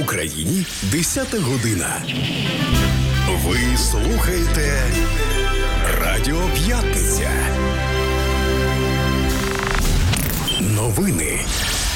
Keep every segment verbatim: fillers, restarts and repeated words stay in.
Україні десята година. Ви слухаєте Радіо П'ятниця. Новини.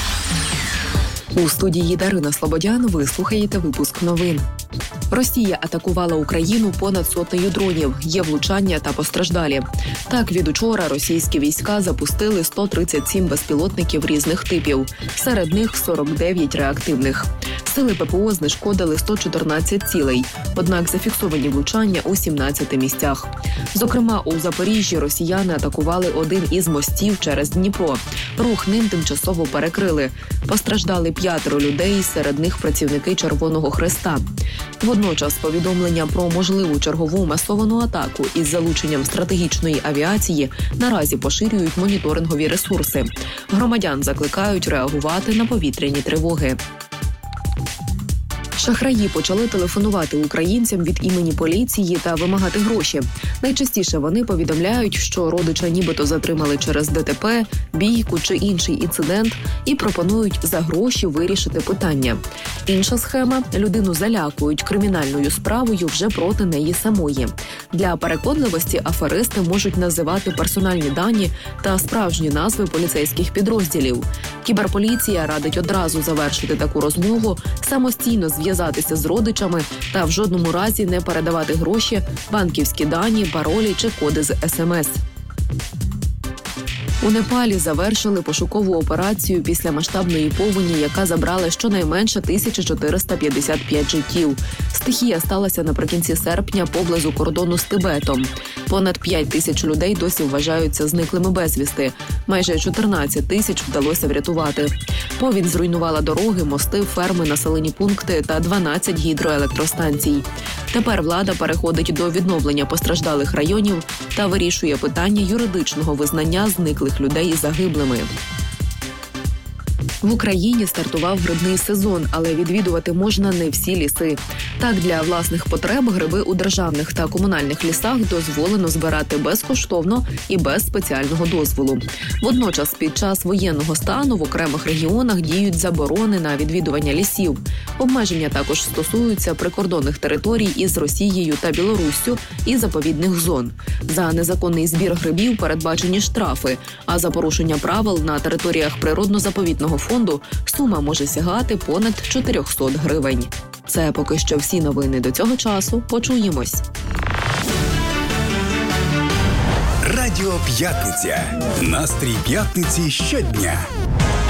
У студії Дарина Слободян ви слухаєте випуск новин. Росія атакувала Україну понад сотнею дронів. Є влучання та постраждалі. Так, від учора російські війська запустили сто тридцять сім безпілотників різних типів. Серед них сорок дев'ять реактивних. Сили ППО знешкодили сто чотирнадцять цілей. Однак зафіксовані влучання у сімнадцяти місцях. Зокрема, у Запоріжжі росіяни атакували один із мостів через Дніпро. Рух ним тимчасово перекрили. Постраждали п'ятеро людей, серед них працівники Червоного Хреста. Водночас повідомлення про можливу чергову масовану атаку із залученням стратегічної авіації наразі поширюють моніторингові ресурси. Громадян закликають реагувати на повітряні тривоги. Шахраї почали телефонувати українцям від імені поліції та вимагати гроші. Найчастіше вони повідомляють, що родича нібито затримали через ДТП, бійку чи інший інцидент і пропонують за гроші вирішити питання. Інша схема – людину залякують кримінальною справою вже проти неї самої. Для переконливості аферисти можуть називати персональні дані та справжні назви поліцейських підрозділів. Кіберполіція радить одразу завершити таку розмову, самостійно зв'язатися з родичами та в жодному разі не передавати гроші, банківські дані, паролі чи коди з ес ем ес. У Непалі завершили пошукову операцію після масштабної повені, яка забрала щонайменше тисячу чотириста п'ятдесят п'ять життів. Стихія сталася наприкінці серпня поблизу кордону з Тибетом. Понад п'ять тисяч людей досі вважаються зниклими безвісти. Майже чотирнадцять тисяч вдалося врятувати. Повінь зруйнувала дороги, мости, ферми, населені пункти та дванадцять гідроелектростанцій. Тепер влада переходить до відновлення постраждалих районів та вирішує питання юридичного визнання зниклих людей загиблими. В Україні стартував грибний сезон, але відвідувати можна не всі ліси. Так, для власних потреб гриби у державних та комунальних лісах дозволено збирати безкоштовно і без спеціального дозволу. Водночас, під час воєнного стану в окремих регіонах діють заборони на відвідування лісів. Обмеження також стосуються прикордонних територій із Росією та Білоруссю і заповідних зон. За незаконний збір грибів передбачені штрафи, а за порушення правил на територіях природно-заповідного фонду сума може сягати понад чотириста гривень. Це поки що всі новини до цього часу. Почуємось. Радіо П'ятниця. Настрій п'ятниці щодня.